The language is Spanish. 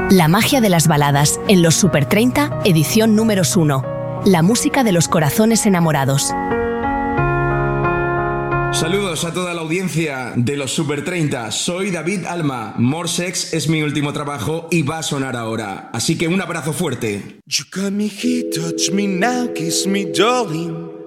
La magia de las baladas en los Super 30, edición número 1. La música de los corazones enamorados. Saludos a toda la audiencia de los Super 30. Soy David Alma. More Sex es mi último trabajo y va a sonar ahora. Así que un abrazo fuerte. You got me here, touch me now, kiss me, darling.